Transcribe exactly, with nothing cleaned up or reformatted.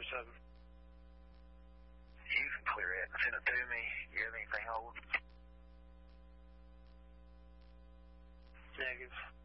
seven. You can clear it. Send it to me. You have anything hold? Negative.